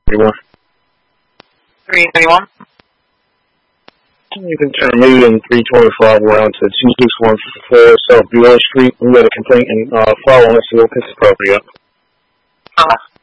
31. 331. You can turn me in 325 around to 26154 South Buell Street. We got a complaint and file on us to go pick this property up.